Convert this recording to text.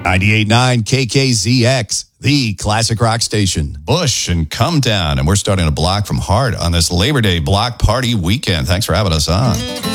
98.9 KKZX, the classic rock station. Bush and Come Down. And we're starting a block from Heart on this Labor Day block party weekend. Thanks for having us on.